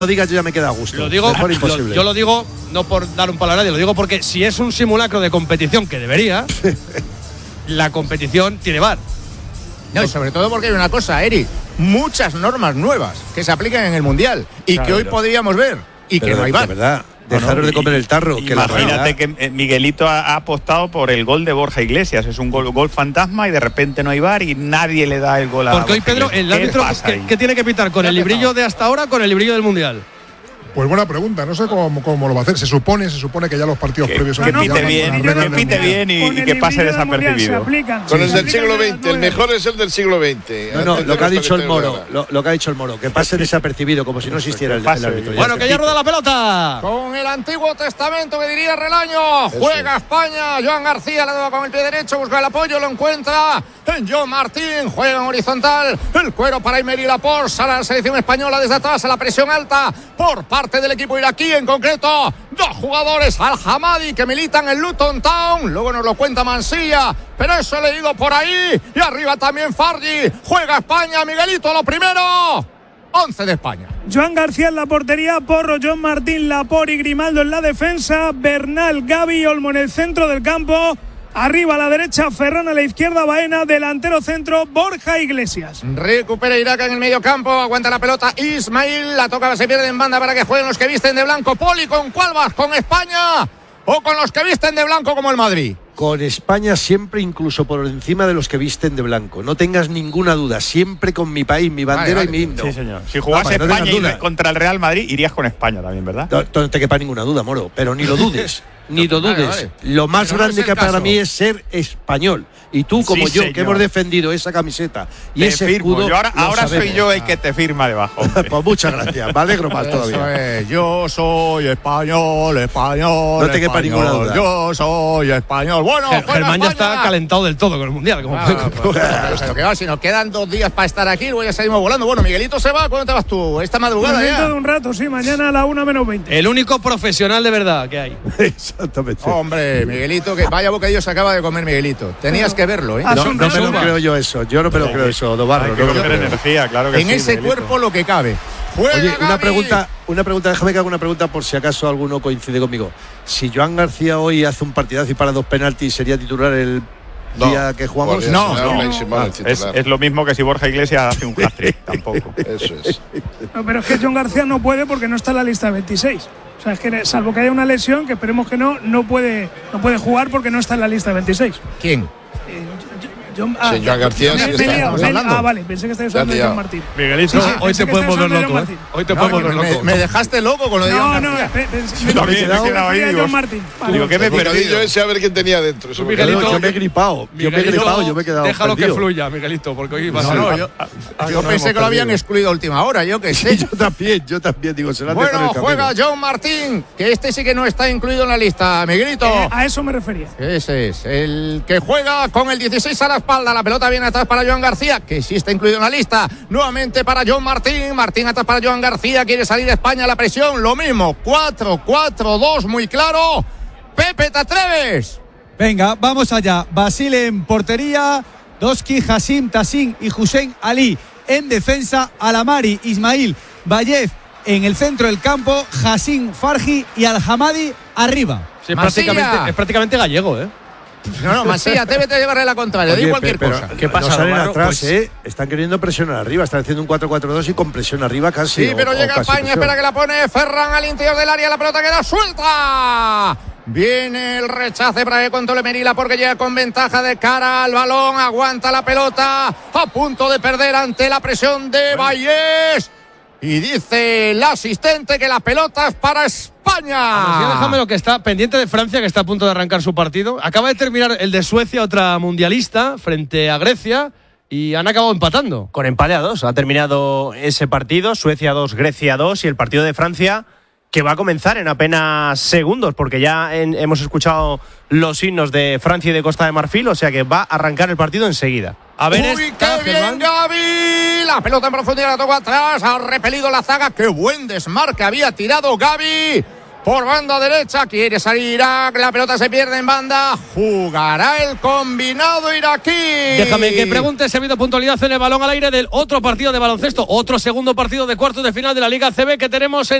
lo digas, yo ya me queda a gusto. Lo digo, yo lo digo no por dar un palo a nadie, lo digo porque si es un simulacro de competición, que debería, la competición tiene VAR. No, y sobre todo porque hay una cosa, Eri, muchas normas nuevas que se aplican en el Mundial y que hoy podríamos ver y que no hay VAR. De verdad, dejaros de comer el tarro. Que imagínate que Miguelito ha apostado por el gol de Borja Iglesias. Es un gol fantasma y de repente no hay VAR y nadie le da el gol a Porque hoy, Pedro, el árbitro, ¿qué tiene que pitar? ¿Con el librillo de hasta ahora o con el librillo del Mundial? Pues buena pregunta, no sé cómo lo va a hacer. Se supone que ya los partidos previos que pite bien y que pase desapercibido. Con el del siglo XX, el mejor es el del siglo XX. No, lo que ha dicho el Moro, lo que ha dicho el Moro, que pase desapercibido, como si no existiera el árbitro. Bueno, que ya rueda la pelota. Con el Antiguo Testamento, que diría Relaño, juega España. Joan García la da con el pie derecho, busca el apoyo, lo encuentra en John Martín, juega en horizontal, el cuero para Aymeri Laporte, sale a la selección española desde atrás, a la presión alta por parte del equipo iraquí, en concreto dos jugadores, Al-Hamadi, que militan en Luton Town, luego nos lo cuenta Mansilla, pero eso he leído por ahí, y arriba también Fargi, juega España, Miguelito, lo primero, 11 de España. Joan García en la portería, Porro, John Martín, Laporte y Grimaldo en la defensa, Bernal, Gavi, Olmo en el centro del campo. Arriba a la derecha, Ferran a la izquierda, Baena, delantero centro, Borja Iglesias. Recupera Irak en el medio campo, aguanta la pelota Ismail, la toca, se pierde en banda para que jueguen los que visten de blanco. Poli, ¿con cuál vas? ¿Con España o con los que visten de blanco como el Madrid? Con España siempre, incluso por encima de los que visten de blanco. No tengas ninguna duda, siempre con mi país, mi bandera y mi himno. Sí, señor. Si jugase España contra el Real Madrid, irías con España también, ¿verdad? No te quepa ninguna duda, Moro, pero ni lo dudes. Ni lo dudes. Vale. Lo más grande que para mí es ser español. Y tú, como yo, señor, que hemos defendido esa camiseta y ese escudo. Ahora soy yo el que te firma debajo. Pues muchas gracias. Me alegro más todavía. Yo soy español. No te quepa ninguna duda. Yo soy español. Bueno, Germán ya está calentado del todo con el Mundial. Pero que va, si nos quedan 2 días para estar aquí, luego ya salimos volando. Bueno, Miguelito se va. ¿Cuándo te vas tú? Esta madrugada ya. Dentro de un rato, sí, mañana a la 1:20. El único profesional de verdad que hay. Exactamente. Hombre, Miguelito, que vaya bocadillo se acaba de comer Miguelito. Tenías que verlo, ¿eh? No me lo creo yo eso. Yo no me lo creo eso, Dobarro. Energía, claro que en sí, ese Miguelito. cuerpo lo que cabe. Oye, una pregunta, déjame que haga una pregunta por si acaso alguno coincide conmigo. Si Joan García hoy hace un partidazo y para 2 penaltis, ¿sería titular el día que jugamos? No. Es lo mismo que si Borja Iglesias hace un hat-trick, tampoco. Eso es. No, pero es que Joan García no puede porque no está en la lista 26. O sea, es que salvo que haya una lesión, que esperemos que no puede jugar porque no está en la lista 26. ¿Quién? Joan García. Vale, pensé que estabas hablando de John Martín. Miguelito, hoy te podemos ver loco. Hoy te podemos ver loco. Me dejaste loco con lo de John García. También me he quedado ahí, digo, digo, ¿qué me he perdido? Ese a ver quién tenía dentro. Yo me he gripado. Yo me he quedado. Déjalo que fluya, Miguelito, porque hoy va a ser. Yo pensé que lo habían excluido a última hora, yo qué sé. Yo también digo, se la bueno, juega John Martín, que este sí que no está incluido en la lista, Miguelito. A eso me refería. Ese es, el que juega con el 16 a la espalda, la pelota viene atrás para Joan García, que sí está incluido en la lista, nuevamente para John Martín, Martín atrás para Joan García, quiere salir a España, la presión, lo mismo, 4-4-2, muy claro. Pepe, ¿te atreves? Venga, vamos allá. Basile en portería, Doski, Hassim, Tassin y Hussein Ali en defensa, Alamari, Ismail, Vallez en el centro del campo, Hassim, Fargi y Al-Hamadi arriba. Sí, es prácticamente gallego, ¿eh? No, Masía, atrévete a llevarle la contraria, digo cualquier cosa. ¿Qué pasa? No salen atrás, están queriendo presionar arriba, están haciendo un 4-4-2 y con presión arriba casi. Sí, pero llega España, espera que la pone Ferran al interior del área, la pelota queda suelta. Viene el rechace para que controle Merila porque llega con ventaja de cara al balón, aguanta la pelota, a punto de perder ante la presión de Vallés. Y dice el asistente que la pelota es para España. Déjame lo que está pendiente de Francia, que está a punto de arrancar su partido. Acaba de terminar el de Suecia, otra mundialista, frente a Grecia, y han acabado empatando. Con empate a 2 ha terminado ese partido, Suecia 2, Grecia 2, y el partido de Francia, que va a comenzar en apenas segundos, porque ya hemos escuchado los himnos de Francia y de Costa de Marfil, o sea que va a arrancar el partido enseguida. A ver, ¡uy, qué bien, Gavi! La pelota en profundidad la tocó atrás, ha repelido la zaga. ¡Qué buen desmarque había tirado Gavi! por banda derecha, quiere salir Irak, la pelota se pierde en banda, jugará el combinado iraquí. Déjame que pregunte si ha habido puntualidad en el balón al aire del otro partido de baloncesto, otro segundo partido de cuartos de final de la Liga CB que tenemos en